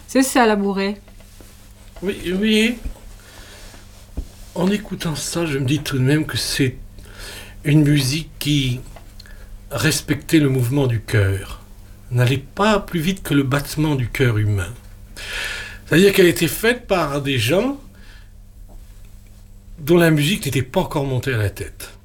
C'est ça, la bourrée. Oui, oui. En écoutant ça, je me dis tout de même que c'est une musique qui respectait le mouvement du cœur, n'allait pas plus vite que le battement du cœur humain. C'est-à-dire qu'elle était faite par des gens dont la musique n'était pas encore montée à la tête.